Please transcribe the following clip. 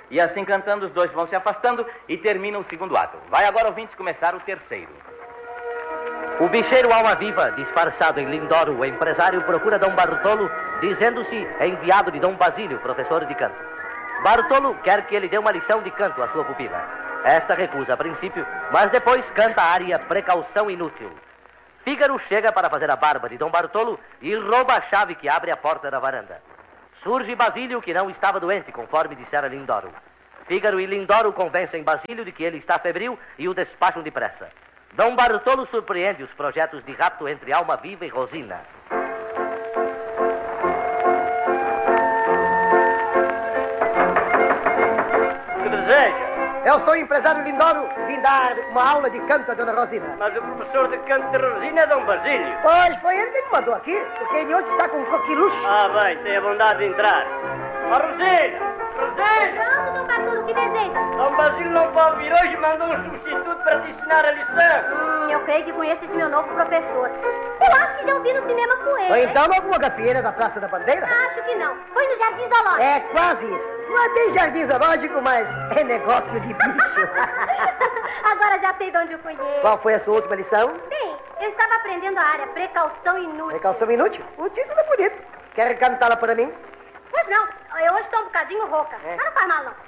E assim cantando, os dois vão se afastando e terminam o segundo ato. Vai agora, ouvintes, começar o terceiro. O bicheiro Alma Viva, disfarçado em Lindoro, o empresário, procura Dom Bartolo, dizendo-se enviado de Dom Basílio, professor de canto. Bartolo quer que ele dê uma lição de canto à sua pupila. Esta recusa a princípio, mas depois canta a área Precaução Inútil. Fígaro chega para fazer a barba de Dom Bartolo e rouba a chave que abre a porta da varanda. Surge Basílio, que não estava doente, conforme dissera Lindoro. Fígaro e Lindoro convencem Basílio de que ele está febril e o despacham depressa. Dom Bartolo surpreende os projetos de rapto entre Alma Viva e Rosina. Que deseja? Eu sou o empresário Lindoro, vim dar uma aula de canto a Dona Rosina. Mas o professor de canto de Rosina é Dom Basílio. Pois, foi ele que me mandou aqui, porque ele hoje está com um coquiluche. Ah, bem, tenha bondade de entrar. Ó, Rosina! Rosina! Pronto, Dom Bartolo, que deseja? Dom Basílio não pode vir hoje, mandou um substituto para te ensinar a lição. Eu creio que conheço esse meu novo professor. Eu acho que já ouvi no cinema com ele. Ou então alguma gafieira da Praça da Bandeira? Acho que não. Foi no Jardim Zoológico. É quase isso. Não é bem jardim zoológico, mas é negócio de bicho. Agora já sei de onde eu conheço. Qual foi a sua última lição? Bem, eu estava aprendendo a área Precaução Inútil. Precaução Inútil? O título é bonito. Quer cantá-la para mim? Pois não, eu hoje estou um bocadinho rouca. É. Mas não faz mal, não.